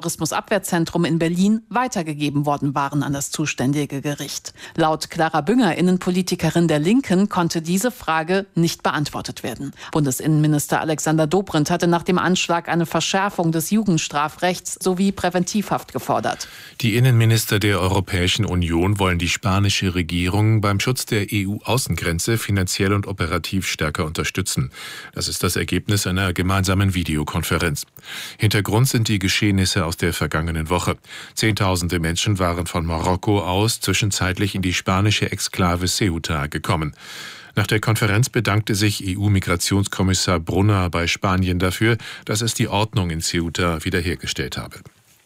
Terrorismusabwehrzentrum in Berlin weitergegeben worden waren an das zuständige Gericht. Laut Clara Bünger, Innenpolitikerin der Linken, konnte diese Frage nicht beantwortet werden. Bundesinnenminister Alexander Dobrindt hatte nach dem Anschlag eine Verschärfung des Jugendstrafrechts sowie Präventivhaft gefordert. Die Innenminister der Europäischen Union wollen die spanische Regierung beim Schutz der EU-Außengrenze finanziell und operativ stärker unterstützen. Das ist das Ergebnis einer gemeinsamen Videokonferenz. Hintergrund sind die Geschehnisse aus der vergangenen Woche. Zehntausende Menschen waren von Marokko aus zwischenzeitlich in die spanische Exklave Ceuta gekommen. Nach der Konferenz bedankte sich EU-Migrationskommissar Brunner bei Spanien dafür, dass es die Ordnung in Ceuta wiederhergestellt habe.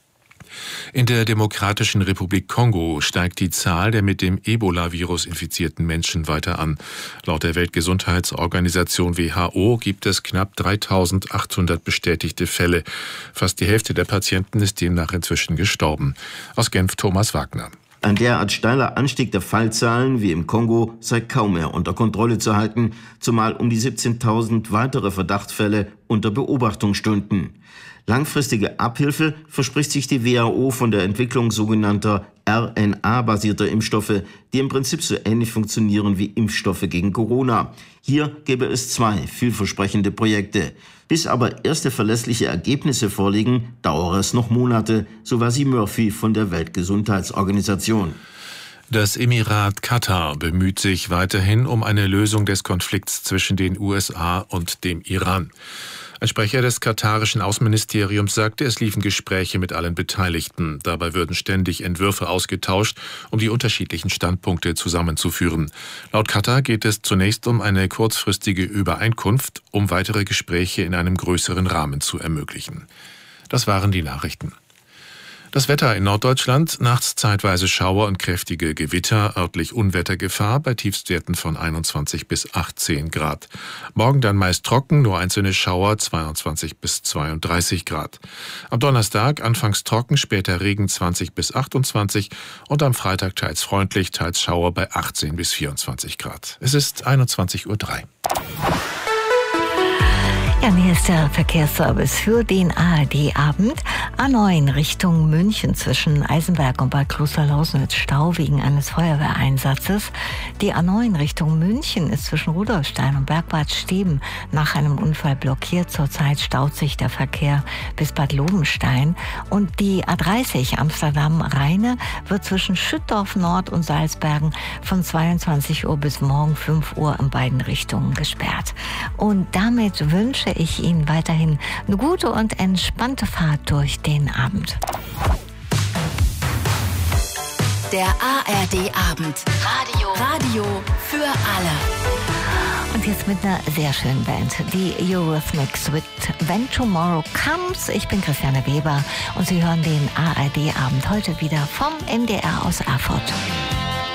In der Demokratischen Republik Kongo steigt die Zahl der mit dem Ebola-Virus infizierten Menschen weiter an. Laut der Weltgesundheitsorganisation WHO gibt es knapp 3.800 bestätigte Fälle. Fast die Hälfte der Patienten ist demnach inzwischen gestorben. Aus Genf Thomas Wagner. Ein derart steiler Anstieg der Fallzahlen wie im Kongo sei kaum mehr unter Kontrolle zu halten, zumal um die 17.000 weitere Verdachtsfälle unter Beobachtung stünden. Langfristige Abhilfe verspricht sich die WHO von der Entwicklung sogenannter RNA-basierter Impfstoffe, die im Prinzip so ähnlich funktionieren wie Impfstoffe gegen Corona. Hier gäbe es 2 vielversprechende Projekte. Bis aber erste verlässliche Ergebnisse vorliegen, dauere es noch Monate, so Vasi Murphy von der Weltgesundheitsorganisation. Das Emirat Katar bemüht sich weiterhin um eine Lösung des Konflikts zwischen den USA und dem Iran. Ein Sprecher des katarischen Außenministeriums sagte, es liefen Gespräche mit allen Beteiligten. Dabei würden ständig Entwürfe ausgetauscht, um die unterschiedlichen Standpunkte zusammenzuführen. Laut Katar geht es zunächst um eine kurzfristige Übereinkunft, um weitere Gespräche in einem größeren Rahmen zu ermöglichen. Das waren die Nachrichten. Das Wetter in Norddeutschland, nachts zeitweise Schauer und kräftige Gewitter, örtlich Unwettergefahr bei Tiefstwerten von 21 bis 18 Grad. Morgen dann meist trocken, nur einzelne Schauer 22 bis 32 Grad. Am Donnerstag anfangs trocken, später Regen 20 bis 28 und am Freitag teils freundlich, teils Schauer bei 18 bis 24 Grad. Es ist 21:03 Uhr. Ja, hier ist der Verkehrsservice für den ARD-Abend. A9 Richtung München zwischen Eisenberg und Bad Klosterlausnitz Stau wegen eines Feuerwehreinsatzes. Die A9 Richtung München ist zwischen Rudolfstein und Bergbad Steben nach einem Unfall blockiert. Zurzeit staut sich der Verkehr bis Bad Lobenstein. Und die A30 Amsterdam-Rheine wird zwischen Schüttorf Nord und Salzbergen von 22 Uhr bis morgen 5 Uhr in beiden Richtungen gesperrt. Und damit wünsche ich Ihnen weiterhin eine gute und entspannte Fahrt durch den Abend. Der ARD-Abend. Radio für alle. Und jetzt mit einer sehr schönen Band, die Eurythmics with When Tomorrow Comes. Ich bin Christiane Weber und Sie hören den ARD-Abend heute wieder vom NDR aus Erfurt.